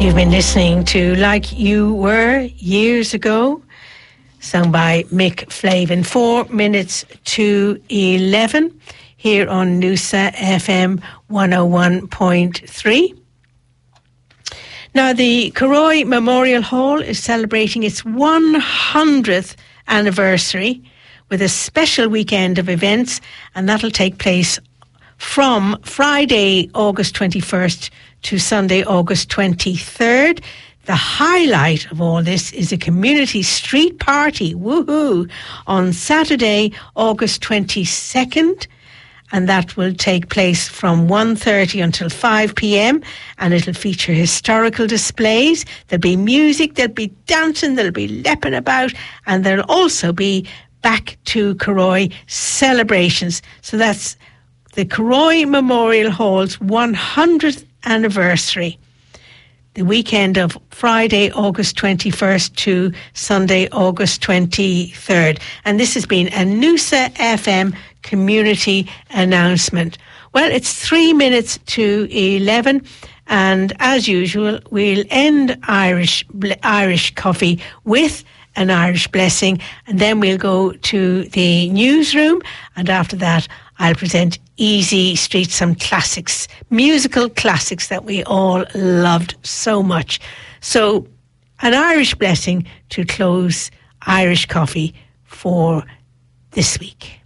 You've been listening to Like You Were years ago, sung by Mick Flavin. 4 minutes to 11 here on Noosa FM 101.3. Now, the Carroy Memorial Hall is celebrating its 100th anniversary with a special weekend of events, and that'll take place from Friday, August 21st to Sunday, August 23rd. The highlight of all this is a community street party, woohoo, on Saturday, August 22nd. And that will take place from 1:30 until 5 p.m. and it'll feature historical displays. There'll be music, there'll be dancing, there'll be lepping about, and there'll also be Back to Carroy celebrations. So that's the Carroy Memorial Hall's 100th anniversary. The weekend of Friday, August 21st to Sunday, August 23rd. And this has been a Noosa FM community announcement. Well, it's 3 minutes to 11. And as usual, we'll end Irish coffee with an Irish blessing. And then we'll go to the newsroom. And after that, I'll present Easy Street, some classics, musical classics that we all loved so much. So, an Irish blessing to close Irish coffee for this week.